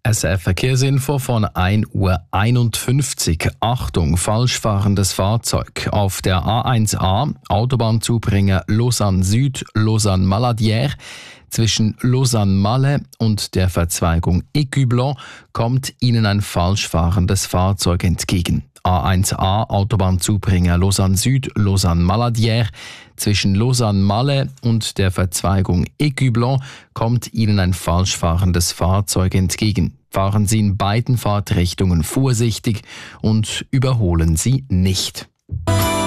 SRF Verkehrsinfo von 1:51 Uhr. Achtung, falsch fahrendes Fahrzeug. Auf der A1A, Autobahnzubringer Lausanne Süd, Lausanne Maladière, zwischen Lausanne-Malle und der Verzweigung Écublens kommt Ihnen ein falsch fahrendes Fahrzeug entgegen. A1A, Autobahnzubringer Lausanne Süd, Lausanne Maladière. Zwischen Lausanne-Malle und der Verzweigung Écublens kommt Ihnen ein falsch fahrendes Fahrzeug entgegen. Fahren Sie in beiden Fahrtrichtungen vorsichtig und überholen Sie nicht.